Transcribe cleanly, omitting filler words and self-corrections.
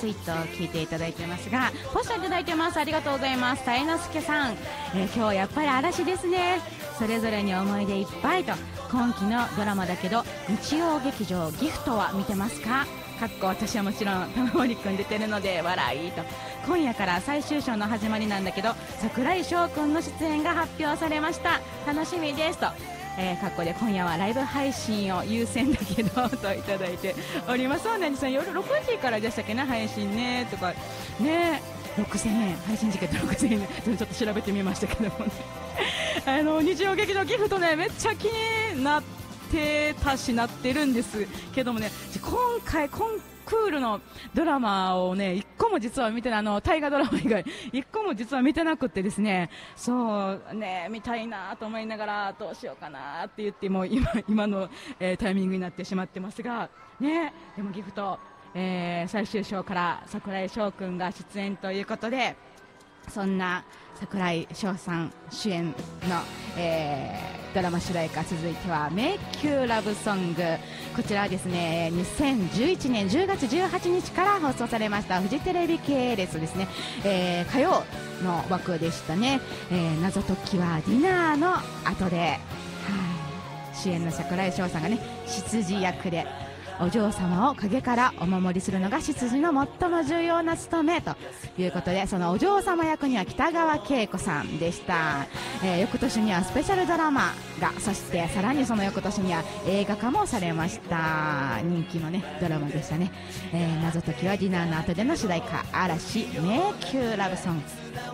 スイートを聞いていただいてますが、ポストいただいてます。ありがとうございます。たいのすけさん、今日やっぱり嵐ですね。それぞれに思い出いっぱいと。今期のドラマだけど日曜劇場ギフトは見てますか？私はもちろん玉森くん出てるので笑いと。今夜から最終章の始まりなんだけど櫻井翔くんの出演が発表されました。楽しみですと。で今夜はライブ配信を優先だけどといただいております。そうなんですよ。夜6時からでしたっけね、配信ねとかね。6000円配信チケット6000円ちょっと調べてみましたけどもね日曜劇場ギフトね、めっちゃ気になってたしなってるんですけどもね、今回コンクールのドラマをね1個も実は見てない、大河ドラマ以外1個も実は見てなくてですね、そうね見たいなと思いながらどうしようかなって言っても今の、タイミングになってしまってますがね。でもギフト、最終章から櫻井翔くんが出演ということで、そんな櫻井翔さん主演の、ドラマ主題歌、続いては迷宮ラブソング。こちらはですね2011年10月18日から放送されましたフジテレビ系列ですね、火曜の枠でしたね、謎解きはディナーの後で、主演の櫻井翔さんがね執事役でお嬢様を陰からお守りするのが執事の最も重要な務めということで、そのお嬢様役には北川景子さんでした。翌年にはスペシャルドラマが、そしてさらにその翌年には映画化もされました。人気のねドラマでしたね。謎解きはディナーの後での主題歌、嵐迷宮ラブソング。